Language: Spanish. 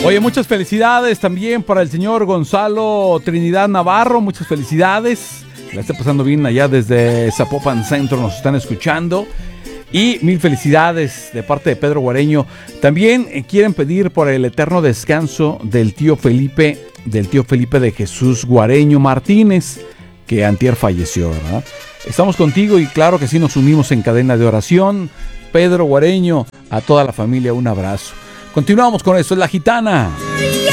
Oye, muchas felicidades también para el señor Gonzalo Trinidad Navarro. Muchas felicidades. La está pasando bien allá desde Zapopan Centro. Nos están escuchando. Y mil felicidades de parte de Pedro Guareño. También quieren pedir por el eterno descanso del tío Felipe de Jesús Guareño Martínez, que antier falleció, ¿verdad? Estamos contigo y claro que sí, nos unimos en cadena de oración. Pedro Guareño, a toda la familia un abrazo. Continuamos con esto, es La Gitana.